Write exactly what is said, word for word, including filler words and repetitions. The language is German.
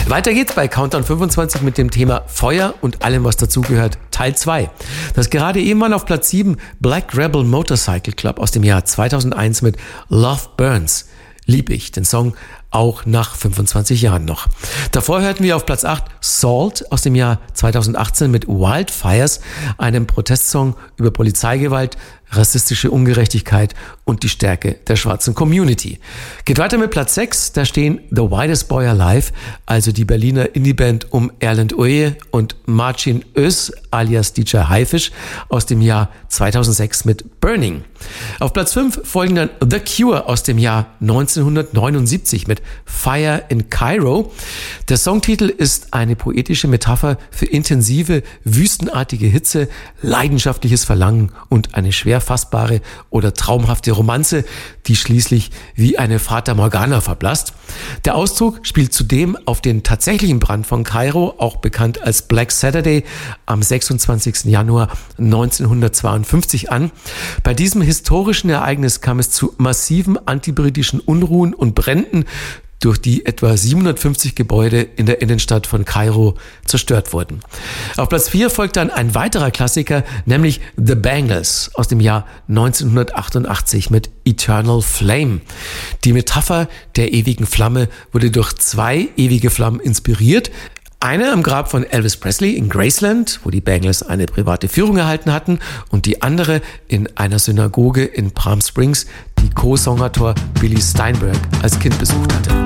Weiter geht's bei Countdown fünfundzwanzig mit dem Thema Feuer und allem, was dazugehört, Teil zwei. Das gerade eben war auf Platz sieben Black Rebel Motorcycle Club aus dem Jahr zweitausendeins mit Love Burns. Lieb ich, den Song auch nach fünfundzwanzig Jahren noch. Davor hörten wir auf Platz acht Salt aus dem Jahr zweitausendachtzehn mit Wildfires, einem Protestsong über Polizeigewalt, rassistische Ungerechtigkeit und die Stärke der schwarzen Community. Geht weiter mit Platz sechs, da stehen The Whitest Boy Alive, also die Berliner Indieband um Erland Oye und Marcin Öz alias D J Haifisch aus dem Jahr zweitausendsechs mit Burning. Auf Platz fünf folgen dann The Cure aus dem Jahr neunzehnhundertneunundsiebzig mit Fire in Cairo. Der Songtitel ist eine poetische Metapher für intensive, wüstenartige Hitze, leidenschaftliches Verlangen und eine schwer fassbare oder traumhafte Romanze, die schließlich wie eine Fata Morgana verblasst. Der Auszug spielt zudem auf den tatsächlichen Brand von Kairo, auch bekannt als Black Saturday, am sechsundzwanzigsten Januar neunzehnhundertzweiundfünfzig an. Bei diesem historischen Ereignis kam es zu massiven antibritischen Unruhen und Bränden, durch die etwa siebenhundertfünfzig Gebäude in der Innenstadt von Kairo zerstört wurden. Auf Platz vier folgt dann ein weiterer Klassiker, nämlich The Bangles aus dem Jahr neunzehnhundertachtundachtzig mit Eternal Flame. Die Metapher der ewigen Flamme wurde durch zwei ewige Flammen inspiriert. Eine am Grab von Elvis Presley in Graceland, wo die Bangles eine private Führung erhalten hatten, und die andere in einer Synagoge in Palm Springs, die Co-Songautor Billy Steinberg als Kind besucht hatte.